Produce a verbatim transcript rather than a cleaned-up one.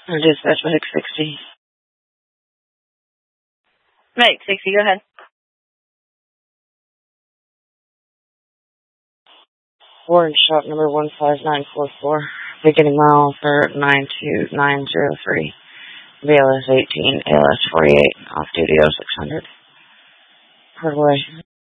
Dispatch Mike sixty. Mike sixty, go ahead. Warrant shop number one five nine four four. Beginning mile for nine two nine zero three. B L S eighteen, A L S forty-eight. Off duty oh six hundred. Port away.